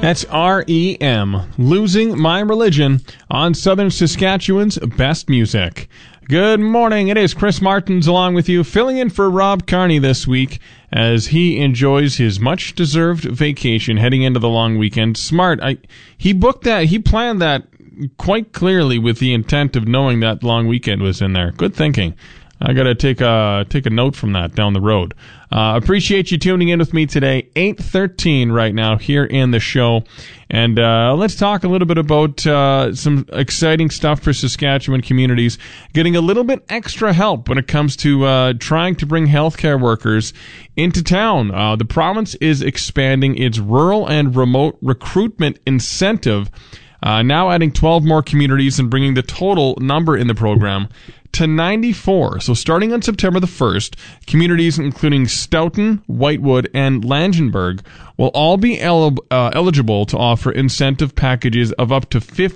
That's REM, Losing My Religion, on Southern Saskatchewan's Best Music. Good morning, it is Chris Martins along with you, filling in for Rob Carney this week as he enjoys his much-deserved vacation heading into the long weekend. Smart. He planned that quite clearly with the intent of knowing that long weekend was in there. Good thinking. I got to take a note from that down the road. Appreciate you tuning in with me today. 8:13 right now here in the show. And let's talk a little bit about some exciting stuff for Saskatchewan communities. Getting a little bit extra help when it comes to trying to bring healthcare workers into town. The province is expanding its rural and remote recruitment incentive, now adding 12 more communities and bringing the total number in the program to 94. So starting on September the 1st, communities including Stoughton, Whitewood, and Langenburg will all be eligible to offer incentive packages of up to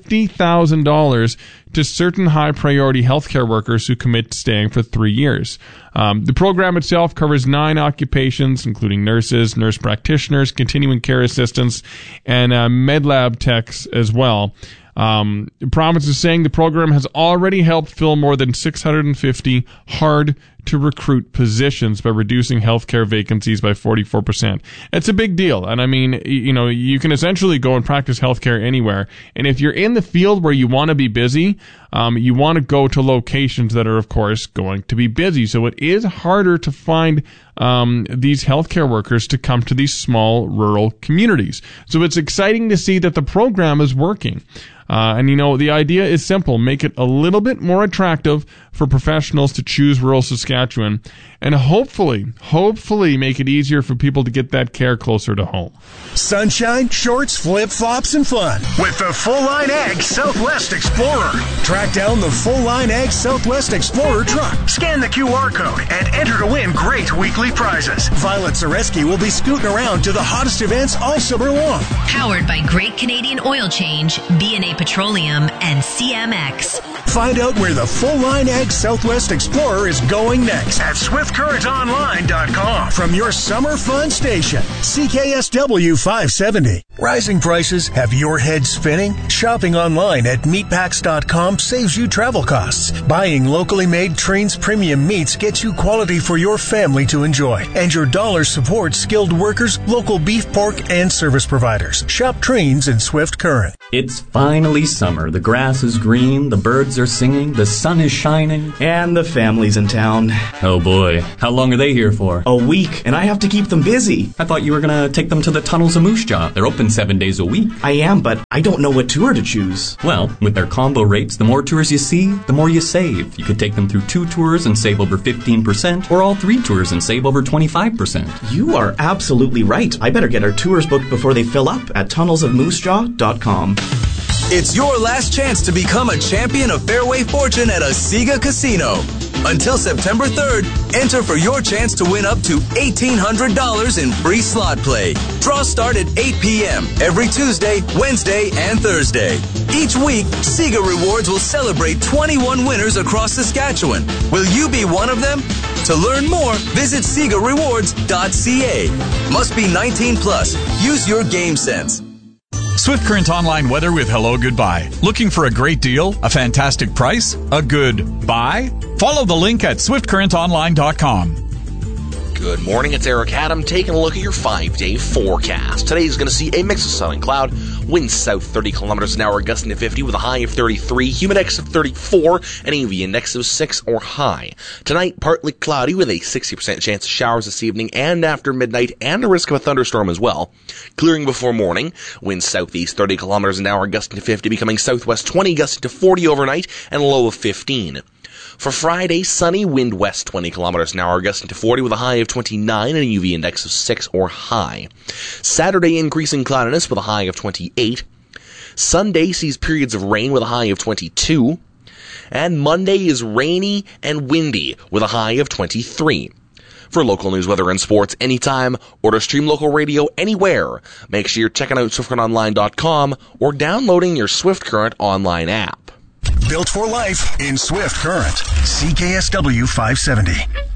$50,000 to certain high-priority healthcare workers who commit to staying for 3 years. The program itself covers 9 occupations, including nurses, nurse practitioners, continuing care assistants, and med lab techs as well. The province is saying the program has already helped fill more than 650 hard-to-recruit positions by reducing healthcare vacancies by 44%. It's a big deal. And I mean, you can essentially go and practice healthcare anywhere. And if you're in the field where you want to be busy, you want to go to locations that are, of course, going to be busy. So it is harder to find these healthcare workers to come to these small rural communities. So it's exciting to see that the program is working. And the idea is simple. Make it a little bit more attractive for professionals to choose rural Saskatchewan, and hopefully make it easier for people to get that care closer to home. Sunshine, shorts, flip-flops, and fun with the Full Line Ag Southwest Explorer. Track down the Full Line Ag Southwest Explorer truck. Scan the QR code and enter to win great weekly prizes. Violet Zareski will be scooting around to the hottest events all summer long. Powered by Great Canadian Oil Change, B&A Petroleum, and CMX. Find out where the Full Line Ag Southwest Explorer is going next at SwiftCurrentOnline.com. From your summer fun station, CKSW 570. Rising prices have your head spinning? Shopping online at meatpacks.com saves you travel costs. Buying locally made Trains premium meats gets you quality for your family to enjoy. And your dollars support skilled workers, local beef, pork, and service providers. Shop Trains in Swift Current. It's finally summer. The grass is green, the birds are singing, the sun is shining. And the family's in town. Oh boy. How long are they here for? A week, and I have to keep them busy. I thought you were going to take them to the Tunnels of Moose Jaw. They're open 7 days a week. I am, but I don't know what tour to choose. Well, with their combo rates, the more tours you see, the more you save. You could take them through 2 tours and save over 15%, or all 3 tours and save over 25%. You are absolutely right. I better get our tours booked before they fill up at tunnelsofmoosejaw.com. It's your last chance to become a champion of Fairway Fortune at Asiga Casino. Until September 3rd, enter for your chance to win up to $1,800 in free slot play. Draws start at 8 p.m. every Tuesday, Wednesday, and Thursday. Each week, Siga Rewards will celebrate 21 winners across Saskatchewan. Will you be one of them? To learn more, visit SigaRewards.ca. Must be 19 plus. Use your game sense. Swift Current Online weather with Hello Goodbye. Looking for a great deal, a fantastic price, a good buy? Follow the link at SwiftCurrentOnline.com. Good morning, it's Eric Adam taking a look at your 5-day forecast. Today's going to see a mix of sun and cloud, winds south 30 kilometers an hour, gusting to 50 with a high of 33, humidex of 34, and a UV index of 6 or high. Tonight, partly cloudy with a 60% chance of showers this evening and after midnight, and a risk of a thunderstorm as well. Clearing before morning, winds southeast 30 kilometers an hour, gusting to 50, becoming southwest 20, gusting to 40 overnight, and a low of 15. For Friday, sunny, wind west 20 kilometers an hour, gusting to 40 with a high of 29 and a UV index of 6 or high. Saturday, increasing cloudiness with a high of 28. Sunday sees periods of rain with a high of 22. And Monday is rainy and windy with a high of 23. For local news, weather, and sports anytime, or to stream local radio anywhere, make sure you're checking out SwiftCurrentOnline.com or downloading your Swift Current online app. Built for life in Swift Current. CKSW 570.